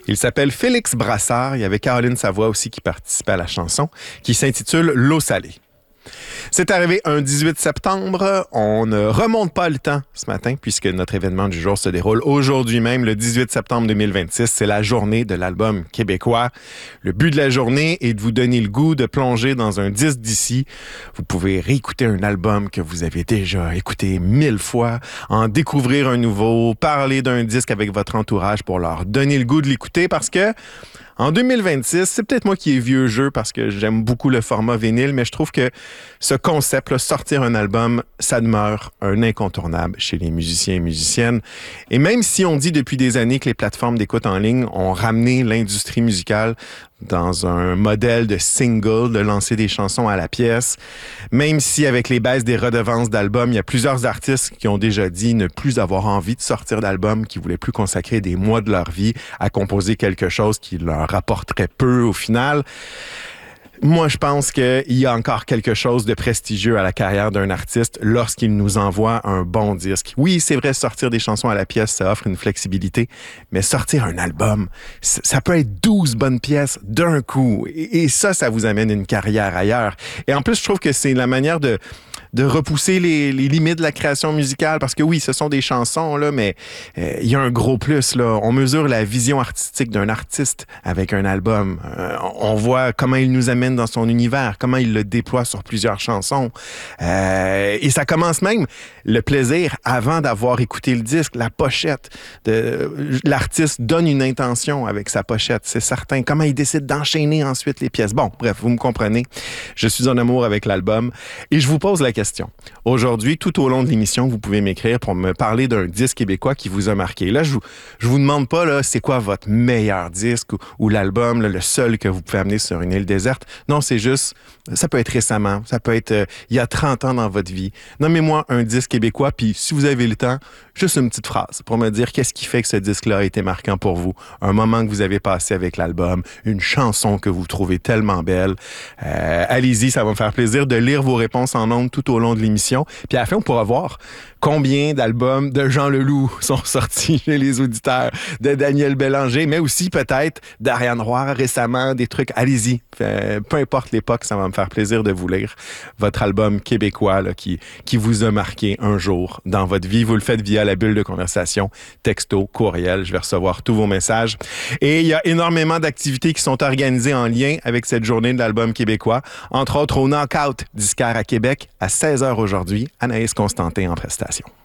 Il s'appelle Félix Brassard. Il y avait Caroline Savoie aussi qui participait à la chanson, qui s'intitule « L'eau salée ». C'est arrivé un 18 septembre. On ne remonte pas le temps ce matin puisque notre événement du jour se déroule aujourd'hui même, le 18 septembre 2026. C'est la journée de l'album québécois. Le but de la journée est de vous donner le goût de plonger dans un disque d'ici. Vous pouvez réécouter un album que vous avez déjà écouté 1000 fois, en découvrir un nouveau, parler d'un disque avec votre entourage pour leur donner le goût de l'écouter parce que en 2026, c'est peut-être moi qui ai vieux jeu parce que j'aime beaucoup le format vinyle, mais je trouve que ce concept, là, sortir un album, ça demeure un incontournable chez les musiciens et musiciennes. Et même si on dit depuis des années que les plateformes d'écoute en ligne ont ramené l'industrie musicale dans un modèle de single, de lancer des chansons à la pièce, même si avec les baisses des redevances d'albums, il y a plusieurs artistes qui ont déjà dit ne plus avoir envie de sortir d'albums, qui voulaient plus consacrer des mois de leur vie à composer quelque chose qui leur rapporterait peu au final. Moi, je pense qu'il y a encore quelque chose de prestigieux à la carrière d'un artiste lorsqu'il nous envoie un bon disque. Oui, c'est vrai, sortir des chansons à la pièce, ça offre une flexibilité, mais sortir un album, ça peut être 12 bonnes pièces d'un coup. Et ça vous amène une carrière ailleurs. Et en plus, je trouve que c'est la manière de repousser les limites de la création musicale, parce que oui, ce sont des chansons, là, mais il y a un gros plus, là. On mesure la vision artistique d'un artiste avec un album. On voit comment il nous amène dans son univers, comment il le déploie sur plusieurs chansons. Et ça commence même le plaisir avant d'avoir écouté le disque, la pochette. L'artiste donne une intention avec sa pochette, c'est certain. Comment il décide d'enchaîner ensuite les pièces. Bon, bref, vous me comprenez. Je suis en amour avec l'album et je vous pose la question. Aujourd'hui, tout au long de l'émission, vous pouvez m'écrire pour me parler d'un disque québécois qui vous a marqué. Là, je vous demande pas, là, c'est quoi votre meilleur disque ou l'album, là, le seul que vous pouvez amener sur une île déserte. Non, c'est juste, ça peut être récemment, ça peut être il y a 30 ans dans votre vie. Nommez-moi un disque québécois, puis si vous avez le temps, juste une petite phrase pour me dire qu'est-ce qui fait que ce disque-là a été marquant pour vous. Un moment que vous avez passé avec l'album, une chanson que vous trouvez tellement belle. Allez-y, ça va me faire plaisir de lire vos réponses en ondes tout au long de l'émission. Puis à la fin, on pourra voir combien d'albums de Jean Leloup sont sortis chez les auditeurs, de Daniel Bélanger, mais aussi peut-être d'Ariane Roy récemment, des trucs. Allez-y, peu importe l'époque, ça va me faire plaisir de vous lire votre album québécois là, qui vous a marqué un jour dans votre vie. Vous le faites via la bulle de conversation, texto, courriel. Je vais recevoir tous vos messages. Et il y a énormément d'activités qui sont organisées en lien avec cette journée de l'album québécois. Entre autres, au Knockout Disquaire à Québec, à 16h aujourd'hui, Anaïs Constantin en prestation.